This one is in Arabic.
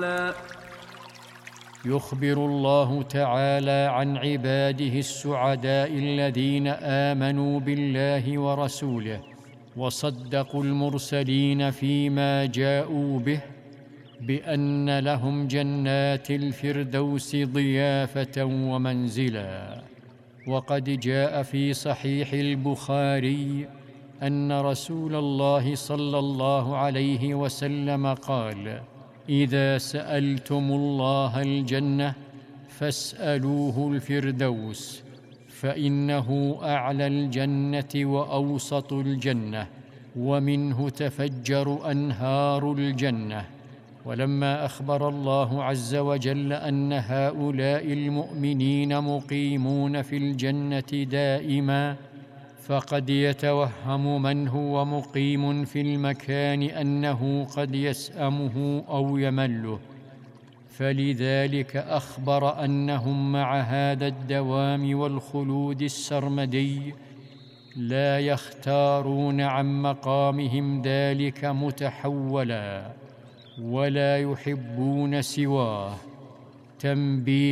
يخبر الله تعالى عن عباده السعداء الذين آمنوا بالله ورسوله وصدقوا المرسلين فيما جاءوا به بأن لهم جنات الفردوس ضيافة ومنزلا. وقد جاء في صحيح البخاري أن رسول الله صلى الله عليه وسلم قال: إذا سألتم الله الجنة فاسألوه الفردوس، فإنه أعلى الجنة وأوسط الجنة، ومنه تفجر أنهار الجنة. ولما أخبر الله عز وجل أن هؤلاء المؤمنين مقيمون في الجنة دائما، فقد يتوهم من هو مقيم في المكان أنه قد يسأمه أو يمله، فلذلك أخبر أنهم مع هذا الدوام والخلود السرمدي لا يختارون عن مقامهم ذلك متحولا، ولا يحبون سواه. تنبيه